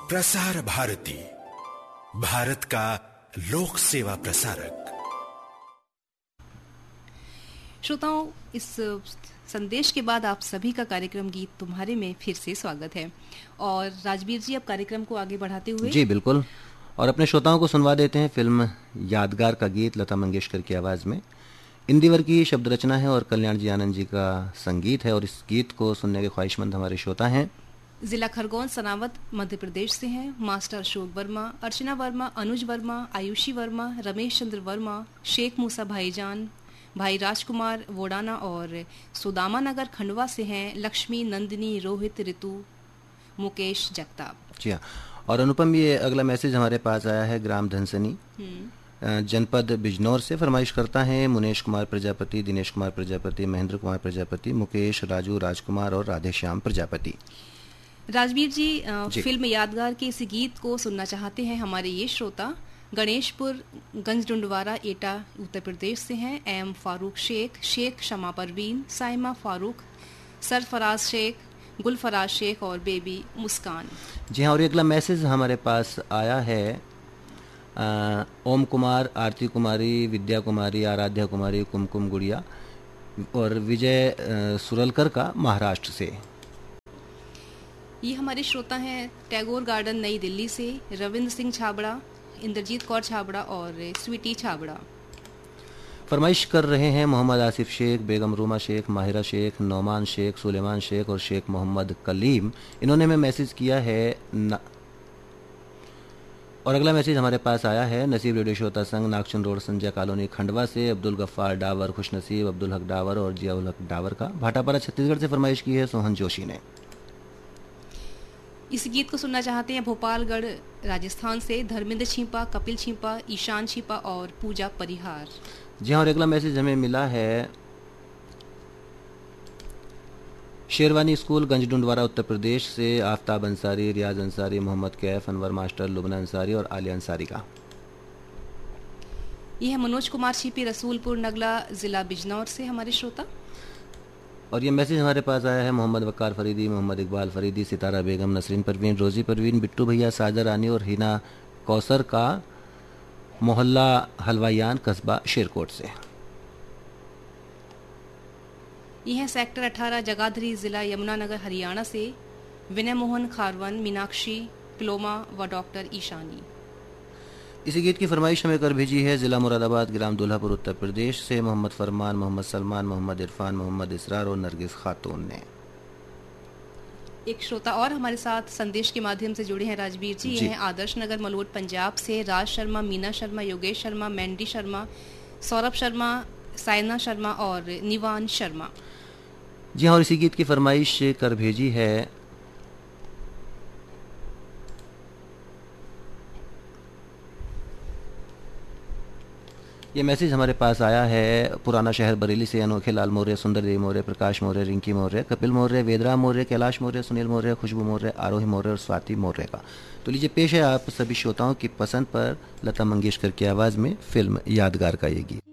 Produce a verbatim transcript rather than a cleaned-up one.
प्रसार भारती, भारत का लोक सेवा प्रसारक। श्रोताओं, इस संदेश के बाद आप सभी का कार्यक्रम गीत तुम्हारे में फिर से स्वागत है। और राजवीर जी, अब कार्यक्रम को आगे बढ़ाते हुए जी बिल्कुल, और अपने श्रोताओं को सुनवा देते हैं फिल्म यादगार का गीत लता मंगेशकर की आवाज़ में। इंदिवर की शब्द रचना है और कल्याण जी आनंद जी का संगीत है, और इस गीत को सुनने के ख्वाहिशमंद हमारे श्रोता हैं जिला खरगोन सनावत मध्य प्रदेश से हैं मास्टर अशोक वर्मा, अर्चना वर्मा, अनुज वर्मा, आयुषी वर्मा, रमेश चंद्र वर्मा, शेख मूसा भाईजान, भाई राजकुमार वोडाना, और सुदामा नगर खंडवा से हैं लक्ष्मी, नंदिनी, रोहित, ऋतु, मुकेश जगताप। जी हाँ, और अनुपम, ये अगला मैसेज हमारे पास आया है ग्राम धनसनी जनपद बिजनौर से। फरमाइश करता है मुनेश कुमार प्रजापति, दिनेश कुमार प्रजापति, महेंद्र कुमार प्रजापति, मुकेश, राजू, राजकुमार और राधेश्याम प्रजापति। राजवीर जी, जी फिल्म यादगार के इस गीत को सुनना चाहते हैं हमारे ये श्रोता गणेशपुर गंजडुंडवारा एटा उत्तर प्रदेश से हैं एम फारूक शेख, शेख शमा परवीन, साइमा फारूक, सरफराज शेख, गुलफराज शेख और बेबी मुस्कान। जी हाँ, और अगला मैसेज हमारे पास आया है आ, ओम कुमार, आरती कुमारी, विद्या कुमारी, आराध्या कुमारी, कुमकुम गुड़िया और विजय सुरलकर का महाराष्ट्र से। ये हमारे श्रोता हैं टैगोर गार्डन नई दिल्ली से रविंद्र सिंह छाबड़ा, इंद्रजीत कौर छाबड़ा और स्वीटी छाबड़ा। फरमाइश कर रहे हैं मोहम्मद आसिफ शेख, बेगम रूमा शेख, माहिरा शेख, नौमान शेख, सुलेमान शेख और शेख मोहम्मद कलीम। इन्होंने हमें मैसेज किया है न... और अगला मैसेज हमारे पास आया है नसीब रेडियो श्रोता संघ नागचंद रोड संजय कॉलोनी खंडवा से अब्दुल गफ्फार डावर, खुशनसीब, अब्दुल हक डावर और जियाउल हक डावर का। भाटापारा छत्तीसगढ़ से फरमाइश की है सोहन जोशी ने। इस गीत को सुनना चाहते हैं भोपालगढ़ राजस्थान से धर्मेंद्र छिपा, कपिल छिपा, ईशान छिपा और पूजा परिहार। जी हाँ, और अगला मैसेज हमें मिला है शेरवानी स्कूल गंजडुंडवारा उत्तर प्रदेश से आफ्ताब अंसारी, रियाज अंसारी, मोहम्मद कैफ, अनवर मास्टर, लुबना अंसारी और आलिया अंसारी का। यह है मनोज कुमार छिपी, रसूलपुर नगला जिला बिजनौर से हमारे श्रोता। और ये मैसेज हमारे पास आया है मोहम्मद वक्कार फरीदी, मोहम्मद इकबाल फरीदी, सितारा बेगम, नसरीन परवीन, रोजी परवीन, बिट्टू भैया, साजर रानी और हिना कौसर का, मोहल्ला हलवायान, कस्बा शेरकोट से। यह है सेक्टर अठारह जगाधरी जिला यमुनानगर हरियाणा से विनय मोहन खारवन, मीनाक्षी पिलोमा व डॉक्टर ईशानी। इसी गीत की फरमाइश हमें कर भेजी है जिला मुरादाबाद ग्राम दुल्हापुर उत्तर प्रदेश से मोहम्मद फरमान, मोहम्मद सलमान, मोहम्मद इरफान, मोहम्मद इसरार और नरगिस खातून ने। एक श्रोता और हमारे साथ संदेश के माध्यम से जुड़े हैं राजवीर जी, ये हैं आदर्श नगर मलोट पंजाब से राज शर्मा, मीना शर्मा, योगेश शर्मा, मैंडी शर्मा, सौरभ शर्मा, साइना शर्मा और निवान शर्मा। जी हाँ, और इसी गीत की फरमाइश कर भेजी है ये मैसेज हमारे पास आया है पुराना शहर बरेली से अनोखे लाल मौर्य, सुंदर देवी मौर्य, प्रकाश मौर्य, रिंकी मौर्य, कपिल मौर्य, वेदराम मौर्य, कैलाश मौर्य, सुनील मौर्य, खुशबू मौर्य, आरोही मौर्य और स्वाति मौर्य का। तो लीजिए पेश है आप सभी श्रोताओं की पसंद पर लता मंगेशकर की आवाज़ में फिल्म यादगार का ये गीत।